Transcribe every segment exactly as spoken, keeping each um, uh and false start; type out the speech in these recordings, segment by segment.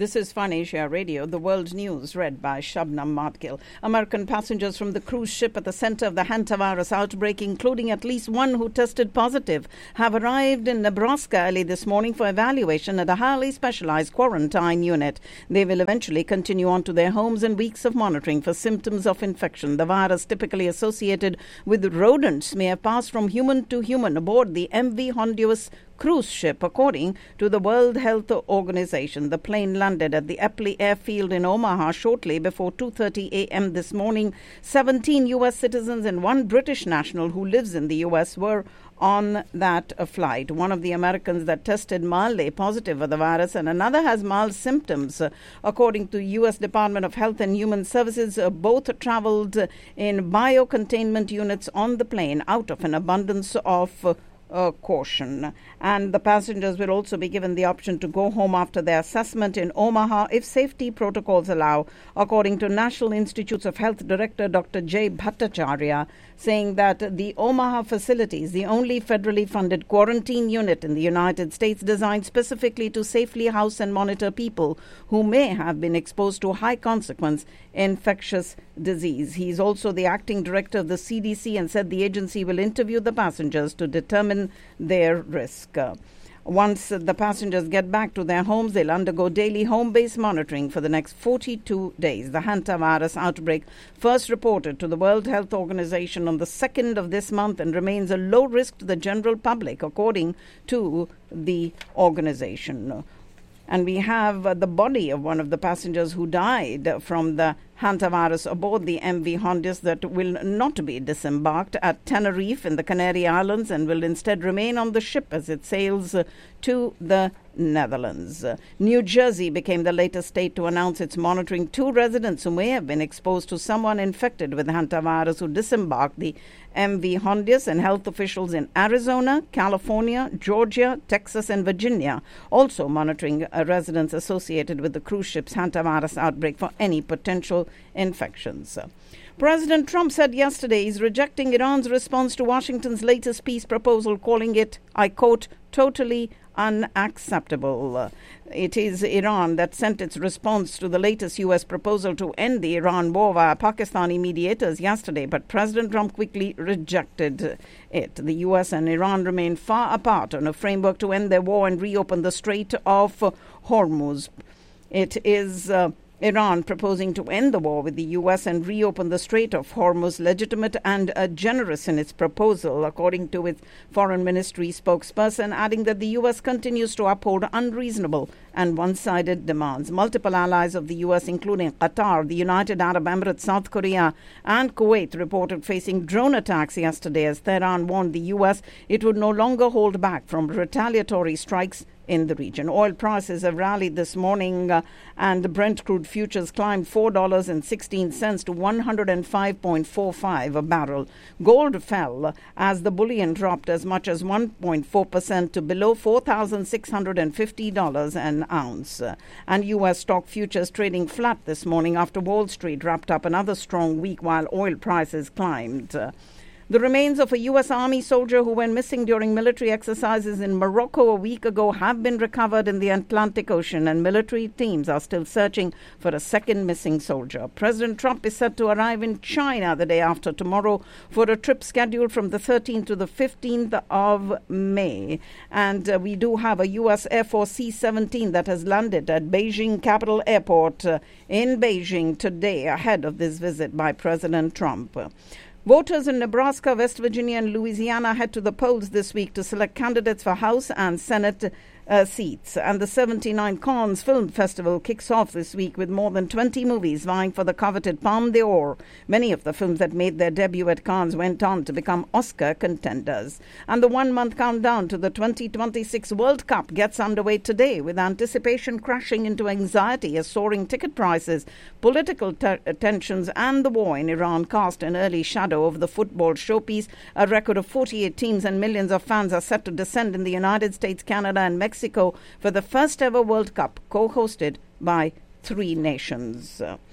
This is Fun Asia Radio, the world news read by Shabnam Madgil. American passengers from the cruise ship at the center of the hantavirus outbreak, including at least one who tested positive, have arrived in Nebraska early this morning for evaluation at a highly specialized quarantine unit. They will eventually continue on to their homes and weeks of monitoring for symptoms of infection. The virus, typically associated with rodents, may have passed from human to human aboard the M V Honduras cruise ship, according to the World Health Organization. The plane landed at the Eppley Airfield in Omaha shortly before two thirty a.m. this morning. seventeen U S citizens and one British national who lives in the U S were on that flight. One of the Americans that tested mildly positive for the virus and another has mild symptoms. According to U S Department of Health and Human Services, both traveled in biocontainment units on the plane out of an abundance of Uh, caution. And the passengers will also be given the option to go home after their assessment in Omaha if safety protocols allow, according to National Institutes of Health Director Doctor Jay Bhattacharya, saying that the Omaha facility is the only federally funded quarantine unit in the United States designed specifically to safely house and monitor people who may have been exposed to high-consequence infectious disease. He is also the acting director of the C D C and said the agency will interview the passengers to determine their risk. Uh, once uh, the passengers get back to their homes, they'll undergo daily home-based monitoring for the next forty-two days. The hantavirus outbreak first reported to the World Health Organization on the second of this month and remains a low risk to the general public, according to the organization. And we have uh, the body of one of the passengers who died from the hantavirus aboard the M V Honduras that will not be disembarked at Tenerife in the Canary Islands and will instead remain on the ship as it sails uh, to the Netherlands. Uh, New Jersey became the latest state to announce it's monitoring two residents who may have been exposed to someone infected with hantavirus who disembarked the M V Honduras, and health officials in Arizona, California, Georgia, Texas, and Virginia also monitoring uh, residents associated with the cruise ship's hantavirus outbreak for any potential infections. Uh, President Trump said yesterday he's rejecting Iran's response to Washington's latest peace proposal, calling it, I quote, totally unacceptable. Uh, it is Iran that sent its response to the latest U S proposal to end the Iran war via Pakistani mediators yesterday, but President Trump quickly rejected it. The U S and Iran remain far apart on a framework to end their war and reopen the Strait of uh, Hormuz. It is Uh, Iran proposing to end the war with the U S and reopen the Strait of Hormuz, legitimate and uh, generous in its proposal, according to its foreign ministry spokesperson, adding that the U S continues to uphold unreasonable and one-sided demands. Multiple allies of the U S, including Qatar, the United Arab Emirates, South Korea, and Kuwait, reported facing drone attacks yesterday as Tehran warned the U S it would no longer hold back from retaliatory strikes in the region. Oil prices have rallied this morning uh, and the Brent crude futures climbed four dollars and sixteen cents to one hundred five point four five a barrel. Gold fell uh, as the bullion dropped as much as one point four percent to below four thousand six hundred fifty dollars an ounce. Uh, and U S stock futures trading flat this morning after Wall Street wrapped up another strong week while oil prices climbed. Uh, The remains of a U S Army soldier who went missing during military exercises in Morocco a week ago have been recovered in the Atlantic Ocean, and military teams are still searching for a second missing soldier. President Trump is set to arrive in China the day after tomorrow for a trip scheduled from the thirteenth to the fifteenth of May. And uh, we do have a U S Air Force C seventeen that has landed at Beijing Capital Airport uh, in Beijing today ahead of this visit by President Trump. Voters in Nebraska, West Virginia, and Louisiana head to the polls this week to select candidates for House and Senate uh, seats. And the seventy-nine Cannes Film Festival kicks off this week with more than twenty movies vying for the coveted Palme d'Or. Many of the films that made their debut at Cannes went on to become Oscar contenders. And the one-month countdown to the twenty twenty-six World Cup gets underway today, with anticipation crashing into anxiety as soaring ticket prices, political ter- tensions, and the war in Iran cast an early shadow over the football showpiece. A record of forty-eight teams and millions of fans are set to descend in the United States, Canada, and Mexico for the first ever World Cup, co-hosted by three nations. Uh,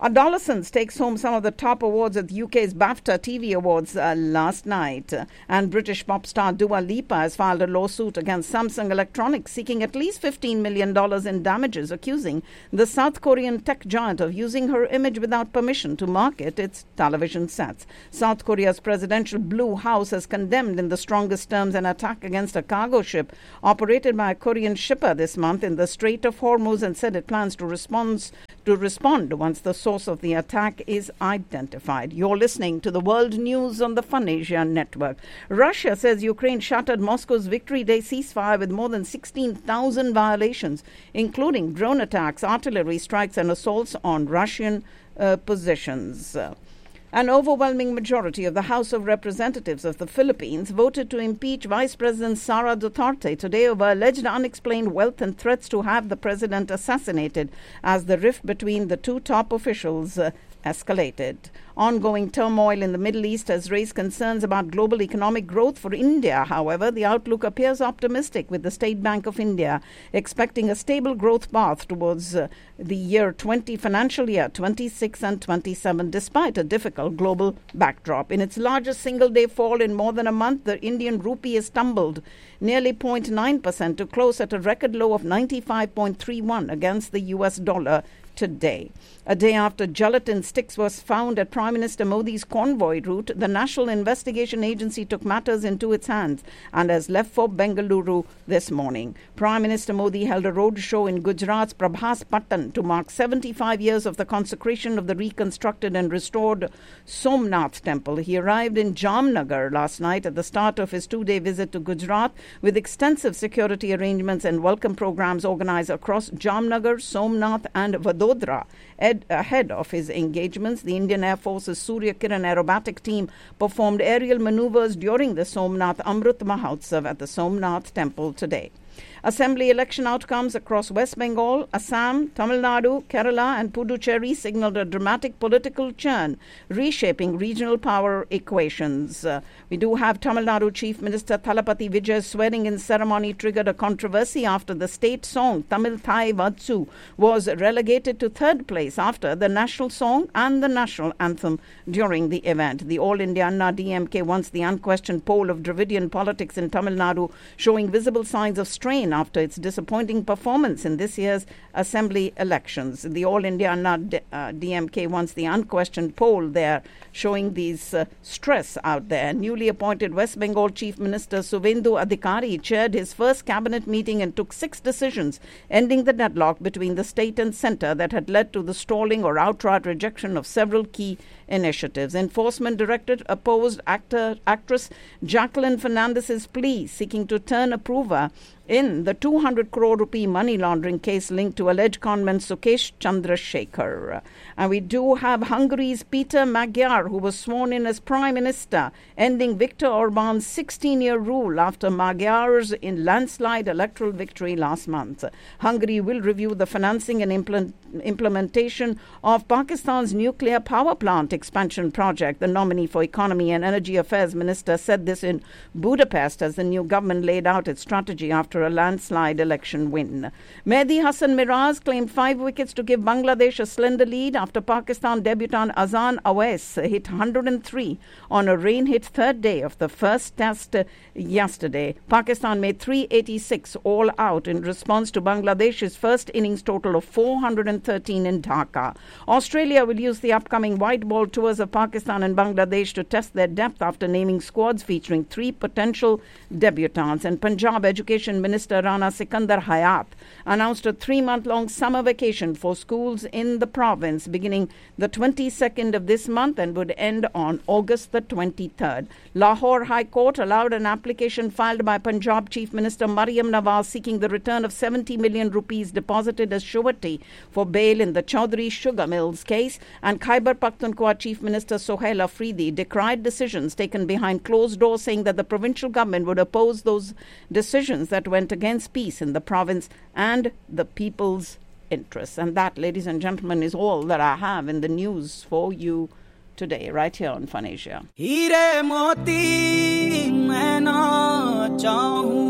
Adolescence takes home some of the top awards at the U K's BAFTA T V Awards uh, last night. And British pop star Dua Lipa has filed a lawsuit against Samsung Electronics seeking at least fifteen million dollars in damages, accusing the South Korean tech giant of using her image without permission to market its television sets. South Korea's presidential Blue House has condemned in the strongest terms an attack against a cargo ship operated by a Korean shipper this month in the Strait of Hormuz and said it plans to respond to respond once the source of the attack is identified. You're listening to the World News on the Fun Asia Network. Russia says Ukraine shattered Moscow's Victory Day ceasefire with more than sixteen thousand violations, including drone attacks, artillery strikes and assaults on Russian uh, positions. Uh, An overwhelming majority of the House of Representatives of the Philippines voted to impeach Vice President Sara Duterte today over alleged unexplained wealth and threats to have the president assassinated as the rift between the two top officials uh, escalated. Ongoing turmoil in the Middle East has raised concerns about global economic growth for India. However, the outlook appears optimistic, with the State Bank of India expecting a stable growth path towards uh, the year twenty financial year twenty-six and twenty-seven, despite a difficult global backdrop. In its largest single-day fall in more than a month, the Indian rupee has tumbled nearly zero point nine percent to close at a record low of ninety-five point three one against the U S dollar today. A day after gelatin sticks was found at Prime Minister Modi's convoy route, the National Investigation Agency took matters into its hands and has left for Bengaluru this morning. Prime Minister Modi held a road show in Gujarat's Prabhas Patan to mark seventy-five years of the consecration of the reconstructed and restored Somnath temple. He arrived in Jamnagar last night at the start of his two-day visit to Gujarat, with extensive security arrangements and welcome programs organized across Jamnagar, Somnath and Vadodara. Ed, ahead of his engagements, the Indian Air Force's Surya Kiran aerobatic team performed aerial maneuvers during the Somnath Amrit Mahotsav at the Somnath temple today. Assembly election outcomes across West Bengal, Assam, Tamil Nadu, Kerala and Puducherry signaled a dramatic political churn, reshaping regional power equations. Uh, we do have Tamil Nadu Chief Minister Thalapathy Vijay's swearing-in ceremony triggered a controversy after the state song Tamil Thai Vatsu was relegated to third place after the national song and the national anthem during the event. The All India Anna D M K wants the unquestioned pole of Dravidian politics in Tamil Nadu, showing visible signs of strain after its disappointing performance in this year's assembly elections. The All India Anna D M K wants the unquestioned poll there, showing these uh, stress out there. Newly appointed West Bengal Chief Minister Suvendu Adhikari chaired his first cabinet meeting and took six decisions, ending the deadlock between the state and centre that had led to the stalling or outright rejection of several key initiatives. Enforcement Directorate opposed actor, actress Jacqueline Fernandez's plea seeking to turn approver in the two hundred crore rupee money laundering case linked to alleged conman Sukesh Chandrasekhar. And we do have Hungary's Peter Magyar, who was sworn in as Prime Minister, ending Viktor Orban's sixteen-year rule after Magyar's in landslide electoral victory last month. Hungary will review the financing and implement, implementation of Pakistan's nuclear power plant expansion project. The nominee for Economy and Energy Affairs Minister said this in Budapest as the new government laid out its strategy after a landslide election win. Mehdi Hassan Miraz claimed five wickets to give Bangladesh a slender lead after Pakistan debutant Azan Awais hit one hundred three on a rain-hit third day of the first test yesterday. Pakistan made three eighty-six all out in response to Bangladesh's first innings total of four hundred thirteen in Dhaka. Australia will use the upcoming white ball tours of Pakistan and Bangladesh to test their depth after naming squads featuring three potential debutants. And Punjab Education Minister Rana Sikandar Hayat announced a three-month-long summer vacation for schools in the province beginning the twenty-second of this month and would end on August the twenty-third. Lahore High Court allowed an application filed by Punjab Chief Minister Maryam Nawaz seeking the return of seventy million rupees deposited as surety for bail in the Chaudhry Sugar Mills case, and Khyber Pakhtunkhwa Chief Minister Sohail Afridi decried decisions taken behind closed doors, saying that the provincial government would oppose those decisions that went against peace in the province and the people's interests. And that, ladies and gentlemen, is all that I have in the news for you today, right here on Fun Asia.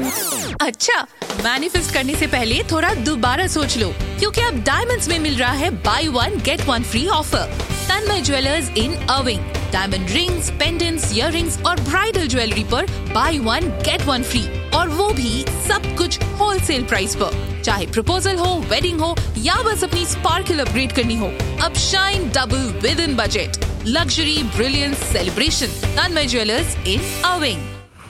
अच्छा, manifest करने से पहले थोड़ा दोबारा सोच लो, क्योंकि अब diamonds में मिल रहा है by one get one free offer. Tanmay jewellers in अर्विंग, diamond rings, pendants, earrings और ब्राइडल ज्वेलरी पर by one get one free, और वो भी सब कुछ होलसेल प्राइस पर। चाहे प्रपोजल हो, वेडिंग हो या बस अपनी स्पार्कल अपग्रेड करनी हो, अब shine double with in budget. Luxury, brilliance, celebration. Tanmay jewellers इन अर्विंग।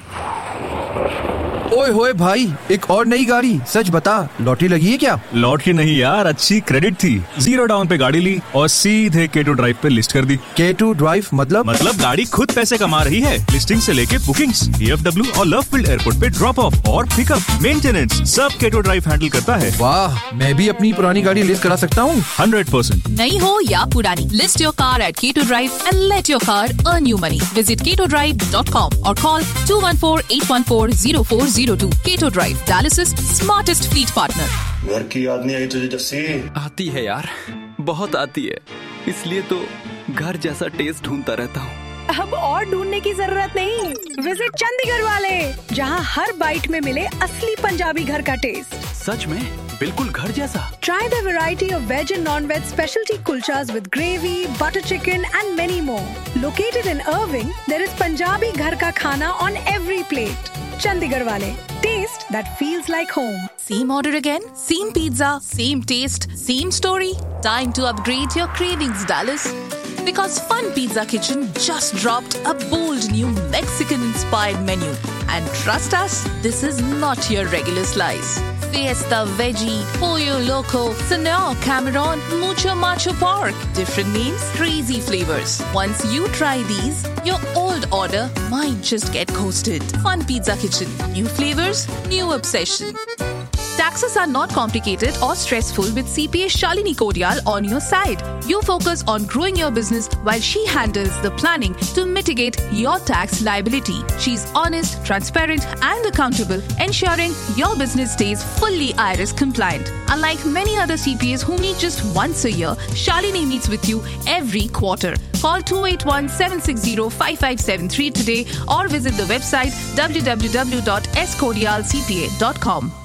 ओए होए भाई, एक और नई गाड़ी। सच बता, लॉटरी लगी है क्या? लॉटरी नहीं यार, अच्छी क्रेडिट थी। जीरो डाउन पे गाड़ी ली और सीधे के टू ड्राइव पे लिस्ट कर दी। के टू ड्राइव मतलब? मतलब गाड़ी खुद पैसे कमा रही है। लिस्टिंग से लेके बुकिंग्स, डी एफ डब्ल्यू और लवफील्ड एयरपोर्ट पे ड्रॉप ऑफ और पिकअप, मेंटेनेंस, सब के टू ड्राइव हैंडल करता है। वाह, मैं भी अपनी पुरानी गाड़ी लिस्ट करा सकता हूँ। Hundred percent. नई हो या पुरानी, लिस्ट योर कार एट के to drive and let your car earn you money. Visit के टू ड्राइव डॉट कॉम और call to one four eight one four zero four zero to. के to drive, Dallas's smartest fleet partner. घर की याद नहीं आई तुझे जस्सी? आती है यार, बहुत आती है। इसलिए तो घर जैसा टेस्ट ढूंढता रहता हूँ। अब और ढूंढने की जरूरत नहीं। विजिट चंडीगढ़ वाले, जहाँ हर बाइट में मिले असली पंजाबी घर का टेस्ट। सच में बिल्कुल घर जैसा। Try the variety of veg and non-veg specialty kulchas with gravy, butter chicken and many more. Located in Irving, there is Punjabi घर का खाना on every plate. Chandigarh wale, taste that feels like home. Same order again, same pizza, same taste, same story. Time to upgrade your cravings, Dallas. Because Fun Pizza Kitchen just dropped a bold new Mexican-inspired menu. And trust us, this is not your regular slice. Fiesta Veggie, Pollo Loco, Senor Cameron, Mucho Macho Pork. Different names, crazy flavors. Once you try these, your old order might just get coasted. Fun Pizza Kitchen. New flavors, new obsession. Taxes are not complicated or stressful with C P A Shalini Kodial on your side. You focus on growing your business while she handles the planning to mitigate your tax liability. She's honest, transparent and accountable, ensuring your business stays fully I R S compliant. Unlike many other C P As who meet just once a year, Shalini meets with you every quarter. Call two eight one, seven six zero, five five seven three today or visit the website w w w dot s kodial c p a dot com.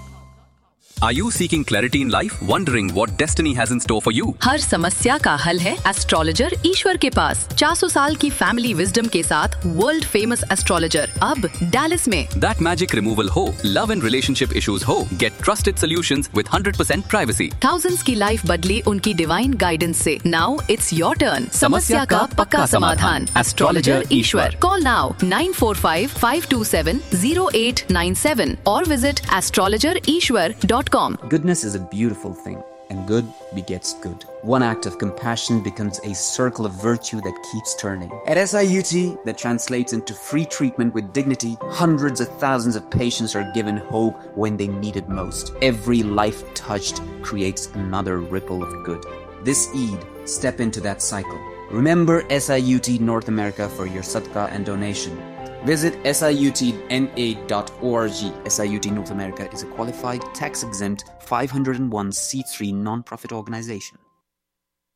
Are you seeking clarity in life? Wondering what destiny has in store for you? हर समस्या का हल है astrologer ईश्वर के पास। चार सौ साल की family wisdom के साथ वर्ल्ड फेमस एस्ट्रोलॉजर अब डैलस में। That magic removal हो, love and relationship issues हो, get trusted solutions with one hundred percent privacy. Thousands की लाइफ बदली उनकी डिवाइन गाइडेंस से। Now it's your turn. समस्या का पक्का समाधान। Astrologer Ishwar. Call now nine four five, five two seven, zero eight nine seven or visit astrologer ishwar dot com. Goodness is a beautiful thing, and good begets good. One act of compassion becomes a circle of virtue that keeps turning. At S I U T, that translates into free treatment with dignity. Hundreds of thousands of patients are given hope when they need it most. Every life touched creates another ripple of good. This Eid, step into that cycle. Remember S I U T North America for your sadaqah and donation. Visit S I U T N A dot org. S I U T North America is a qualified, tax-exempt, five oh one c three non-profit organization.